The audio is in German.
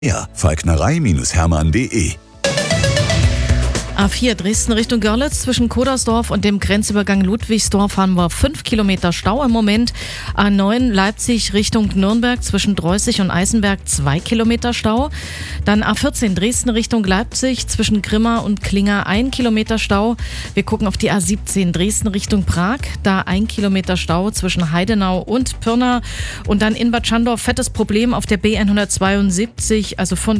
Ja, falknerei-hermann.de. A4 Dresden Richtung Görlitz zwischen Kodersdorf und dem Grenzübergang Ludwigsdorf haben wir 5 Kilometer Stau im Moment. A9 Leipzig Richtung Nürnberg zwischen Dreußig und Eisenberg 2 Kilometer Stau. Dann A14 Dresden Richtung Leipzig zwischen Grimma und Klinger 1 Kilometer Stau. Wir gucken auf die A17 Dresden Richtung Prag. Da 1 Kilometer Stau zwischen Heidenau und Pirna. Und dann in Bad Schandorf fettes Problem auf der B172, also von